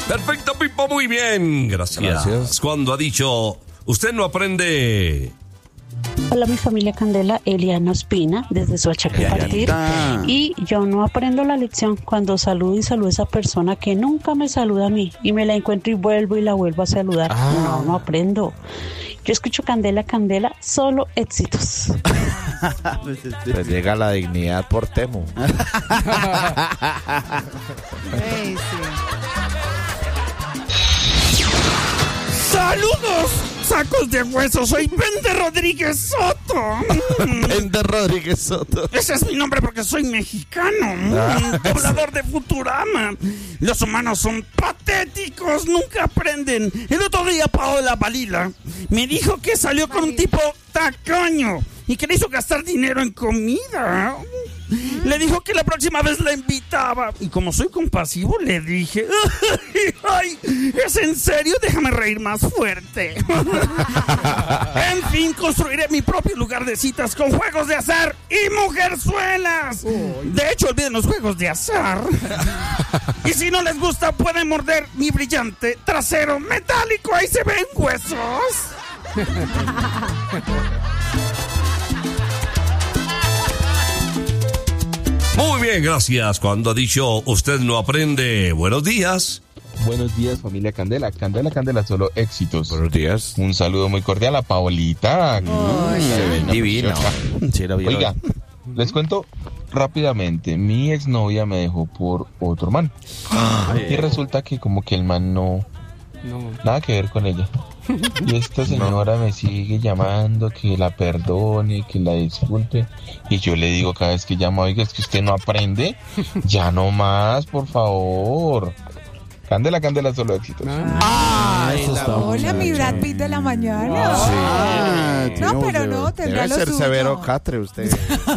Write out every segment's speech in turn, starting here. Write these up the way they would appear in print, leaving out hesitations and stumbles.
Perfecto, Pipo, muy bien. Gracias. Cuando ha dicho, usted no aprende... Hola, mi familia Candela, Eliana Ospina, desde Soacha Compartir. Y yo no aprendo la lección cuando saludo a esa persona que nunca me saluda a mí y me la encuentro y vuelvo y la vuelvo a saludar. No aprendo. Yo escucho Candela, solo éxitos. Pues llega la dignidad por Temu. Hey, sí. ¡Saludos! ¡Sacos de hueso! ¡Soy Pende Rodríguez Soto! Pende Rodríguez Soto. Ese es mi nombre porque soy mexicano. Doblador de Futurama. Los humanos son patéticos, nunca aprenden. El otro día Paola Balila me dijo que salió con un tipo tacaño y que le hizo gastar dinero en comida. Le dijo que la próxima vez la invitaba. Y como soy compasivo, le dije: ¡ay! ¿Es en serio? Déjame reír más fuerte. En fin, construiré mi propio lugar de citas con juegos de azar y mujerzuelas. De hecho, olviden los juegos de azar. Y si no les gusta, pueden morder mi brillante trasero metálico. Ahí se ven huesos. Muy bien, gracias. Cuando ha dicho, usted no aprende, buenos días. Buenos días, familia Candela. Candela, solo éxitos. Buenos días. Un saludo muy cordial a Paolita. Divino. Oiga, les cuento rápidamente. Mi exnovia me dejó por otro man. Y resulta que como que el man no nada que ver con ella. Y esta señora me sigue llamando, que la perdone, que la disculpe. Y yo le digo cada vez que llama: oiga, es que usted no aprende. Ya no más, por favor. Candela, solo éxitos. Hola, mi Brad Pitt de la mañana. No, pero no, tendrá debe lo ser suyo. severo Catre usted.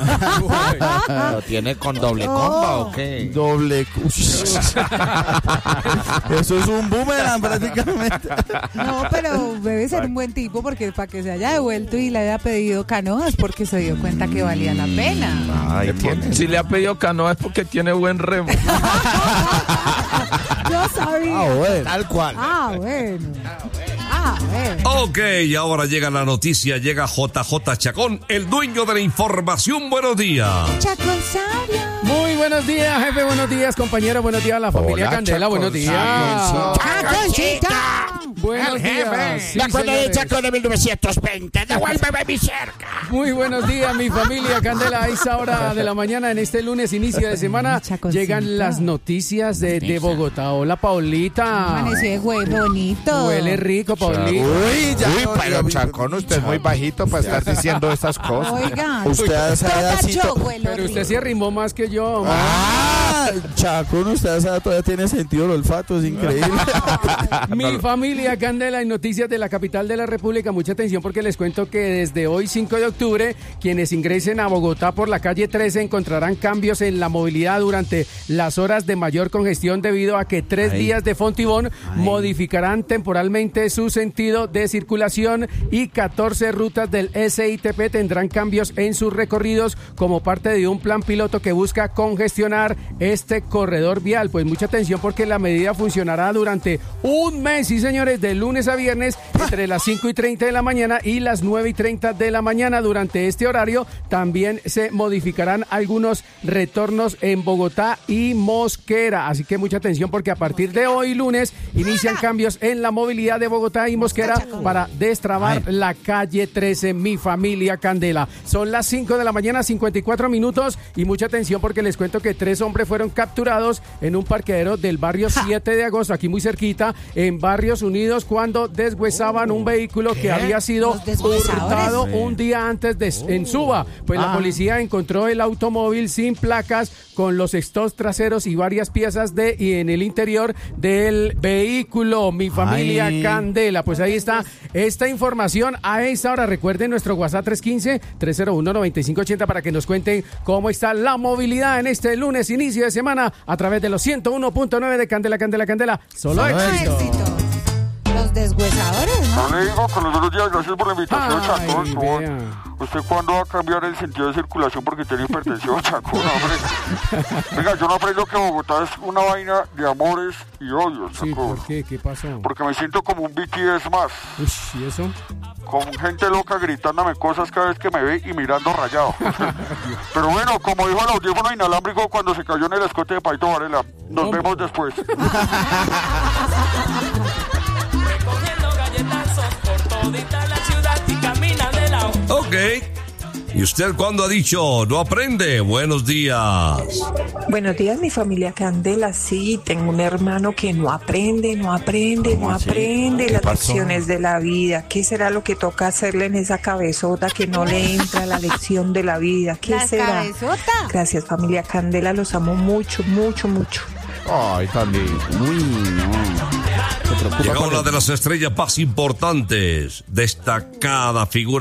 ¿Lo tiene con doble comba o qué? Doble. Eso es un boomerang prácticamente. No, pero debe ser un buen tipo porque para que se haya devuelto y le haya pedido canoas porque se dio cuenta que valía la pena. Ay, tiene. Si le ha pedido canoa es porque tiene buen remo. Yo sabía. Bueno. Tal cual. Bueno. Ok, y ahora llega la noticia, llega JJ Chacón, el dueño de la información. Buenos días. Chaconsario. Muy buenos días, jefe, buenos días, compañero, buenos días a la familia Hola, Candela, buenos días. ¡Chaconcita! Buenos días. Sí, La cuenta de señores. Chaco de 1920. Devuélveme mi cerca. Muy buenos días, mi familia Candela. A esa hora de la mañana, en este lunes, inicio de semana, llegan las noticias de Bogotá. Hola, Paulita. Amaneció de huevo bonito. Huele rico, Paulita. Uy, pero Chacón, usted es muy bajito para estar diciendo estas cosas. Oiga, Usted a esa edad sí Pero usted se arrimó más que yo. Chacón, usted a esa edad todavía tiene sentido el olfato, es increíble. Mi familia Candela, y noticias de la capital de la República. Mucha atención porque les cuento que desde hoy 5 de octubre quienes ingresen a Bogotá por la calle 13 encontrarán cambios en la movilidad durante las horas de mayor congestión debido a que 3 vías de Fontibón modificarán temporalmente su sentido de circulación y 14 rutas del SITP tendrán cambios en sus recorridos como parte de un plan piloto que busca congestionar este corredor vial. Pues mucha atención porque la medida funcionará durante un mes, sí señores, de lunes a viernes entre las 5:30 de la mañana y las 9:30 de la mañana. Durante este horario también se modificarán algunos retornos en Bogotá y Mosquera, así que mucha atención porque a partir de hoy lunes inician cambios en la movilidad de Bogotá y Mosquera para destrabar la calle 13, mi familia Candela. Son las 5 de la mañana, 54 minutos, y mucha atención porque les cuento que 3 hombres fueron capturados en un parqueadero del barrio 7 de agosto, aquí muy cerquita, en Barrios Unidos, cuando deshuesaban un vehículo que había sido hurtado un día antes en Suba. Pues la policía encontró el automóvil sin placas, con los exhaust traseros y varias piezas y en el interior del vehículo, mi familia Candela. Pues ahí está esta información a esta hora. Recuerden nuestro WhatsApp 315-301-9580 para que nos cuenten cómo está la movilidad en este lunes, inicio de semana, a través de los 101.9 de Candela. Solo éxito. Los los deshuesadores, ¿no? No le digo con los buenos días, gracias por la invitación, Chacón. Vea. ¿Usted cuándo va a cambiar el sentido de circulación porque tiene hipertensión, Chacón? Hombre. Venga, yo no aprendo que Bogotá es una vaina de amores y odios, Chacón. Sí, ¿por qué? ¿Qué pasó? Porque me siento como un BTS más. Uy, ¿y eso? Con gente loca gritándome cosas cada vez que me ve y mirando rayado. Pero bueno, como dijo el audífono inalámbrico cuando se cayó en el escote de Paito Varela, nos vemos después. Ok. ¿Y usted cuándo ha dicho no aprende? Buenos días. Buenos días, mi familia Candela. Sí, tengo un hermano que no aprende las lecciones de la vida. ¿Qué será lo que toca hacerle en esa cabezota que no le entra la lección de la vida? ¿Qué será? Cabezota. Gracias, familia Candela. Los amo mucho, mucho, mucho. Ay, tan lindo. Uy, no. Llega una de las estrellas más importantes, destacada figura